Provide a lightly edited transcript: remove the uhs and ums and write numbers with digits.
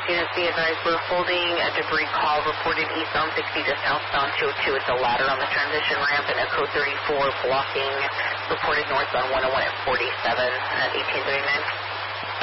units be advised we're holding a debris call reported eastbound 60 to southbound 202 at the ladder on the transition ramp, and Echo 34 blocking reported northbound 101 at 47 at 1839.